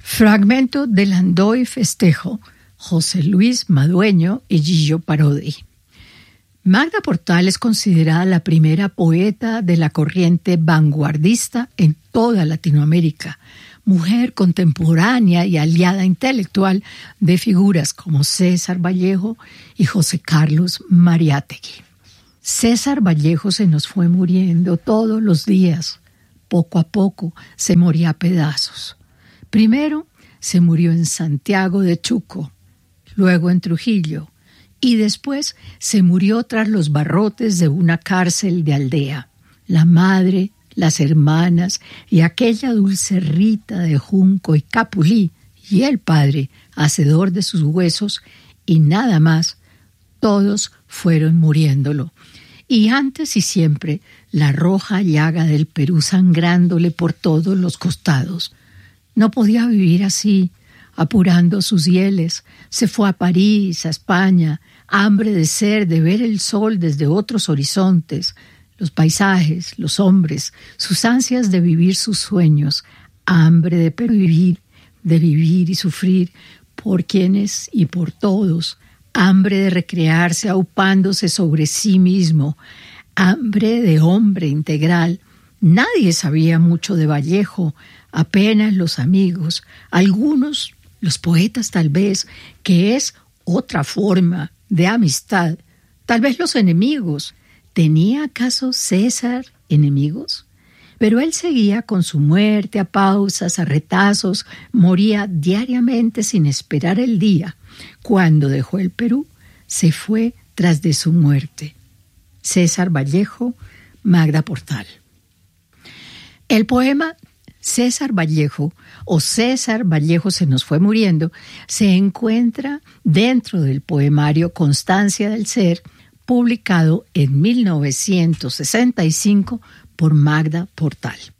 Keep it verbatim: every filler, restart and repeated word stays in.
Fragmento de Landó y Festejo, José Luis Madueño y Gillo Parodi. Magda Portal es considerada la primera poeta de la corriente vanguardista en toda Latinoamérica, mujer contemporánea y aliada intelectual de figuras como César Vallejo y José Carlos Mariátegui. César Vallejo se nos fue muriendo todos los días. Poco a poco se moría a pedazos. Primero se murió en Santiago de Chuco, luego en Trujillo, y después se murió tras los barrotes de una cárcel de aldea. La madre, las hermanas y aquella dulce Rita de Junco y Capulí, y el padre, hacedor de sus huesos, y nada más, todos fueron muriéndolo. Y antes y siempre, la roja llaga del Perú sangrándole por todos los costados. No podía vivir así, apurando sus hieles. Se fue a París, a España, hambre de ser, de ver el sol desde otros horizontes, los paisajes, los hombres, sus ansias de vivir sus sueños, hambre de pervivir, de vivir y sufrir por quienes y por todos, hambre de recrearse aupándose sobre sí mismo, hambre de hombre integral. Nadie sabía mucho de Vallejo, apenas los amigos, algunos, los poetas tal vez, que es otra forma de amistad, tal vez los enemigos. ¿Tenía acaso César enemigos? Pero él seguía con su muerte a pausas, a retazos, moría diariamente sin esperar el día. Cuando dejó el Perú, se fue tras de su muerte. César Vallejo, Magda Portal. El poema César Vallejo o César Vallejo se nos fue muriendo se encuentra dentro del poemario Constancia del Ser, publicado en mil novecientos sesenta y cinco por Magda Portal.